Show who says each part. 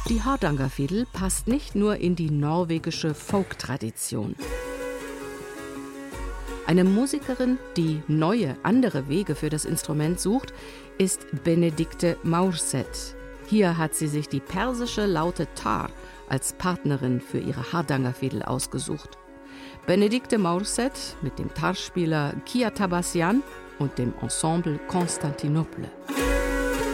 Speaker 1: Die Hardangerfidel passt nicht nur in die norwegische Folk-Tradition. Eine Musikerin, die neue, andere Wege für das Instrument sucht, ist Benedicte Maurseth. Hier hat sie sich die persische Laute Tar als Partnerin für ihre Hardangerfidel ausgesucht. Benedicte Maurseth mit dem Tarspieler Kia Tabassian und dem Ensemble Constantinople.